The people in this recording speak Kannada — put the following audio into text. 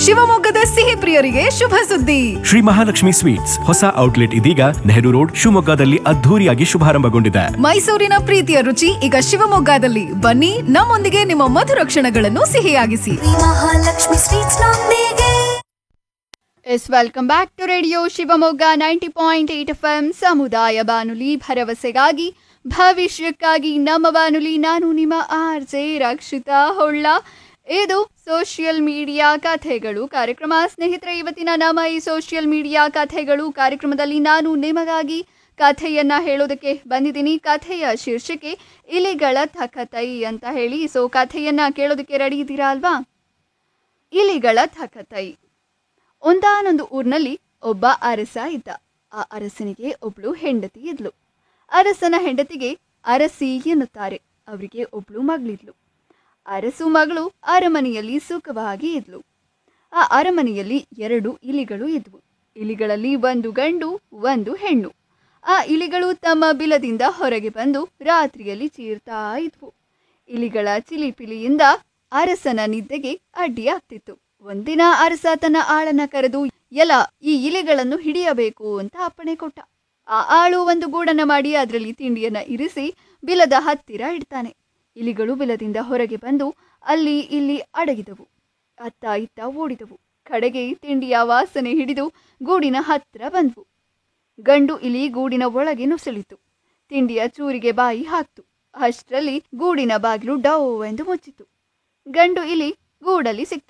ಶಿವಮೊಗ್ಗದ ಸಿಹಿ ಪ್ರಿಯರಿಗೆ ಶುಭ ಸುದ್ದಿ. ಶ್ರೀ ಮಹಾಲಕ್ಷ್ಮಿ ಸ್ವೀಟ್ಸ್ ಹೊಸ ಔಟ್ಲೆಟ್ ಇದೀಗ ನೆಹರು ರೋಡ್ ಶಿವಮೊಗ್ಗದಲ್ಲಿ ಅದ್ಧೂರಿಯಾಗಿ ಶುಭಾರಂಭಗೊಂಡಿದೆ. ಮೈಸೂರಿನ ಪ್ರೀತಿಯ ರುಚಿ ಈಗ ಶಿವಮೊಗ್ಗದಲ್ಲಿ. ಬನ್ನಿ, ನಮ್ಮೊಂದಿಗೆ ನಿಮ್ಮ ಮಧುರ ಕ್ಷಣಗಳನ್ನು ಸಿಹಿಯಾಗಿಸಿ. ಮಹಾಲಕ್ಷ್ಮಿ ಸ್ವೀಟ್ಸ್ ನೊಂದಿಗೆ. S welcome back to radio Shivamogga 90.8 FM ಸಮುದಾಯ ಬಾನುಲಿ, ಭರವಸೆಗಾಗಿ ಭವಿಷ್ಯಕ್ಕಾಗಿ ನಮ್ಮ ಬಾನುಲಿ. ನಾನು ನಿಮ್ಮ RJ ರಕ್ಷಿತಾ ಹೊಳ್ಳ. ಇದು ಸೋಷಿಯಲ್ ಮೀಡಿಯಾ ಕಥೆಗಳು ಕಾರ್ಯಕ್ರಮ. ಸ್ನೇಹಿತರೆ, ಇವತ್ತಿನ ನಮ್ಮ ಈ ಸೋಷಿಯಲ್ ಮೀಡಿಯಾ ಕಥೆಗಳು ಕಾರ್ಯಕ್ರಮದಲ್ಲಿ ನಾನು ನಿಮಗಾಗಿ ಕಥೆಯನ್ನ ಹೇಳೋದಕ್ಕೆ ಬಂದಿದ್ದೀನಿ. ಕಥೆಯ ಶೀರ್ಷಿಕೆ ಇಲಿಗಳ ಥಕತೈ ಅಂತ ಹೇಳಿ. ಸೊ ಕಥೆಯನ್ನ ಕೇಳೋದಕ್ಕೆ ರೆಡಿ ಇದ್ದೀರಾ ಅಲ್ವಾ? ಇಲಿಗಳ ಥಕತೈ. ಒಂದಾನೊಂದು ಊರಿನಲ್ಲಿ ಒಬ್ಬ ಅರಸ ಇದ್ದ. ಆ ಅರಸನಿಗೆ ಒಬ್ಳು ಹೆಂಡತಿ ಇದ್ಲು. ಅರಸನ ಹೆಂಡತಿಗೆ ಅರಸಿ ಎನ್ನುತ್ತಾರೆ. ಅವರಿಗೆ ಒಬ್ಳು ಮಗಳಿದ್ಲು. ಅರಸು ಮಗಳು ಅರಮನೆಯಲ್ಲಿ ಸುಖವಾಗಿ ಇದ್ಲು. ಆ ಅರಮನೆಯಲ್ಲಿ 2 ಇಲಿಗಳು ಇದ್ವು. ಇಲಿಗಳಲ್ಲಿ ಒಂದು ಗಂಡು ಒಂದು ಹೆಣ್ಣು. ಆ ಇಲಿಗಳು ತಮ್ಮ ಬಿಲದಿಂದ ಹೊರಗೆ ಬಂದು ರಾತ್ರಿಯಲ್ಲಿ ಚೀರ್ತಾ ಇದ್ವು. ಇಲಿಗಳ ಚಿಲಿಪಿಲಿಯಿಂದ ಅರಸನ ನಿದ್ದೆಗೆ ಅಡ್ಡಿಯಾಗ್ತಿತ್ತು. ಒಂದಿನ ಅರಸ ತನ್ನ ಆಳನ್ನ ಕರೆದು, ಎಲ್ಲ ಈ ಇಲಿಗಳನ್ನು ಹಿಡಿಯಬೇಕು ಅಂತ ಅಪ್ಪಣೆ ಕೊಟ್ಟ. ಆ ಆಳು ಒಂದು ಗೂಡನ್ನ ಮಾಡಿ ಅದರಲ್ಲಿ ತಿಂಡಿಯನ್ನ ಇರಿಸಿ ಬಿಲದ ಹತ್ತಿರ ಇಡ್ತಾನೆ. ಇಲಿಗಳು ಬಿಲದಿಂದ ಹೊರಗೆ ಬಂದು ಅಲ್ಲಿ ಇಲ್ಲಿ ಅಡಗಿದವು. ಅತ್ತ ಇತ್ತ ಓಡಿದವು. ಕಡೆಗೆ ತಿಂಡಿಯ ವಾಸನೆ ಹಿಡಿದು ಗೂಡಿನ ಹತ್ತಿರ ಬಂದ್ವು. ಗಂಡು ಇಲಿ ಗೂಡಿನ ಒಳಗೆ ನುಸುಳಿತು. ತಿಂಡಿಯ ಚೂರಿಗೆ ಬಾಯಿ ಹಾಕ್ತು. ಅಷ್ಟರಲ್ಲಿ ಗೂಡಿನ ಬಾಗಿಲು ಡೌ ಎಂದು ಮುಚ್ಚಿತು. ಗಂಡು ಇಲಿ ಗೂಡಲ್ಲಿ ಸಿಕ್ತು.